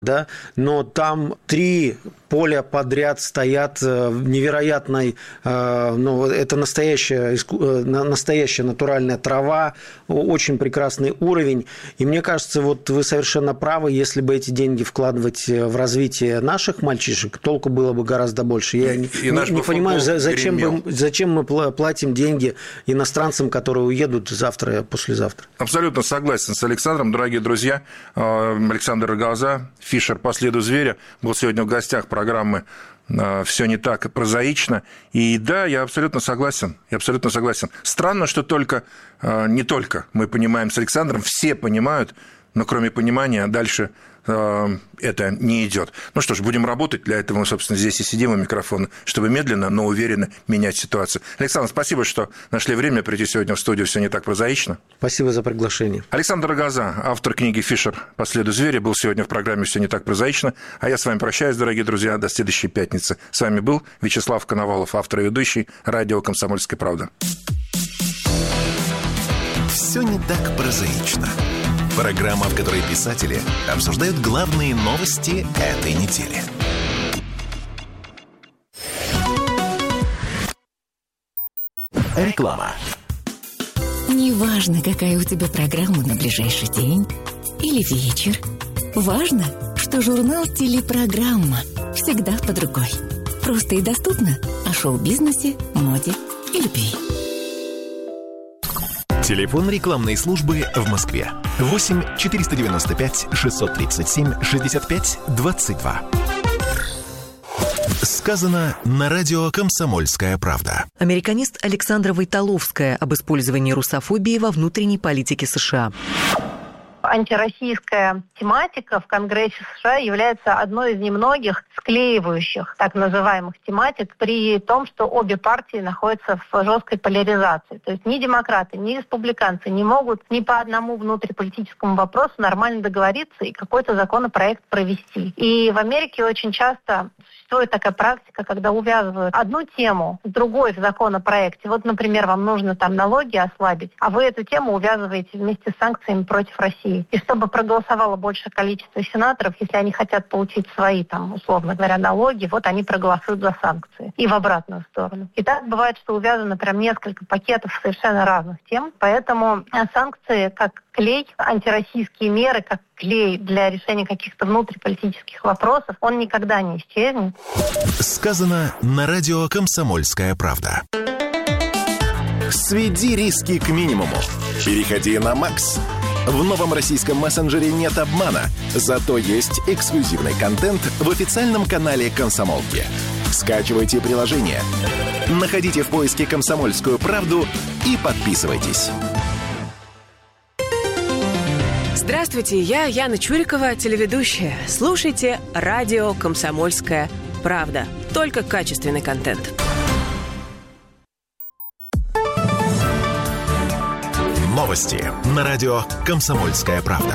да, но там 3 поля подряд стоят в невероятной, это настоящая натуральная трава, очень прекрасный уровень. И мне кажется, вот вы совершенно правы, если бы эти деньги вкладывать в развитие наших мальчишек, толку было бы гораздо больше. Я не понимаю, зачем мы платим деньги иностранцам, которые уедут завтра, послезавтра. Абсолютно согласен с Александром. Дорогие друзья, Александр Рогоза, Фишер по следу зверя, был сегодня в гостях программы «Все не так прозаично». И да, я абсолютно согласен. Странно, что не только мы понимаем с Александром, все понимают, но кроме понимания дальше это не идет. Ну что ж, будем работать. Для этого мы, собственно, здесь и сидим у микрофона, чтобы медленно, но уверенно менять ситуацию. Александр, спасибо, что нашли время прийти сегодня в студию «Все не так прозаично». Спасибо за приглашение. Александр Рогоза, автор книги «Фишер по следу зверя», был сегодня в программе «Все не так прозаично». А я с вами прощаюсь, дорогие друзья, до следующей пятницы. С вами был Вячеслав Коновалов, автор и ведущий радио «Комсомольская правда». «Все не так прозаично». Программа, в которой писатели обсуждают главные новости этой недели. Реклама. Неважно, какая у тебя программа на ближайший день или вечер. Важно, что журнал «Телепрограмма» всегда под рукой. Просто и доступно о шоу-бизнесе, моде и любви. Телефон рекламной службы в Москве. 8 495 637 65 22. Сказано на радио «Комсомольская правда». Американист Александра Войтоловская об использовании русофобии во внутренней политике США. Антироссийская тематика в Конгрессе США является одной из немногих склеивающих так называемых тематик, при том, что обе партии находятся в жесткой поляризации. То есть ни демократы, ни республиканцы не могут ни по одному внутриполитическому вопросу нормально договориться и какой-то законопроект провести. И в Америке очень часто существует такая практика, когда увязывают одну тему с другой в законопроекте. Вот, например, вам нужно там налоги ослабить, а вы эту тему увязываете вместе с санкциями против России. И чтобы проголосовало большее количество сенаторов, если они хотят получить свои, там, условно говоря, налоги, вот они проголосуют за санкции. И в обратную сторону. И так бывает, что увязано прям несколько пакетов совершенно разных тем. Поэтому санкции как клей, антироссийские меры как клей для решения каких-то внутриполитических вопросов, он никогда не исчезнет. Сказано на радио «Комсомольская правда». Сведи риски к минимуму. Переходи на Макс. В новом российском мессенджере нет обмана, зато есть эксклюзивный контент в официальном канале «Комсомолки». Скачивайте приложение, находите в поиске «Комсомольскую правду» и подписывайтесь. Здравствуйте, я Яна Чурикова, телеведущая. Слушайте радио «Комсомольская правда». Только качественный контент. Новости на радио «Комсомольская правда».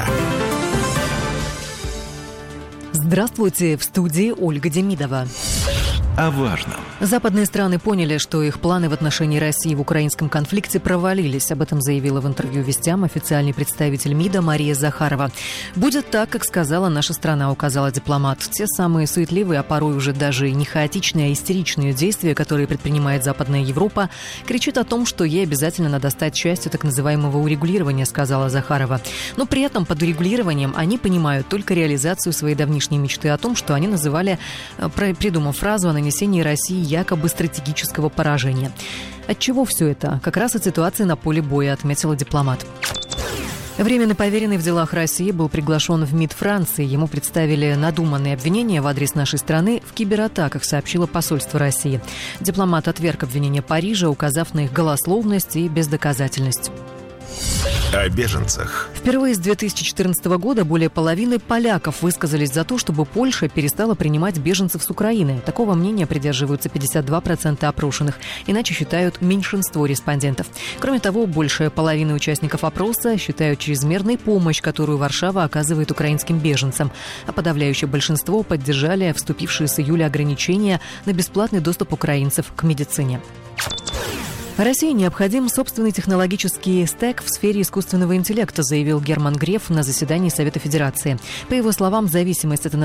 Здравствуйте, в студии Ольга Демидова. О важном. Западные страны поняли, что их планы в отношении России в украинском конфликте провалились. Об этом заявила в интервью «Вестям» официальный представитель МИДа Мария Захарова. «Будет так, как сказала наша страна», — указала дипломат. Те самые суетливые, а порой уже даже не хаотичные, а истеричные действия, которые предпринимает Западная Европа, кричат о том, что ей обязательно надо стать частью так называемого урегулирования, сказала Захарова. Но при этом под урегулированием они понимают только реализацию своей давнишней мечты о том, что они называли, придумав фразу о нанесении России якобы стратегического поражения. Отчего все это? Как раз от ситуации на поле боя, отметила дипломат. Временный поверенный в делах России был приглашен в МИД Франции. Ему представили надуманные обвинения в адрес нашей страны в кибератаках, сообщило посольство России. Дипломат отверг обвинения Парижа, указав на их голословность и бездоказательность. О беженцах. Впервые с 2014 года более половины поляков высказались за то, чтобы Польша перестала принимать беженцев с Украины. Такого мнения придерживаются 52% опрошенных, иначе считают меньшинство респондентов. Кроме того, большая половина участников опроса считают чрезмерной помощь, которую Варшава оказывает украинским беженцам. А подавляющее большинство поддержали вступившие с июля ограничения на бесплатный доступ украинцев к медицине. России необходим собственный технологический стек в сфере искусственного интеллекта, заявил Герман Греф на заседании Совета Федерации. По его словам, зависимость от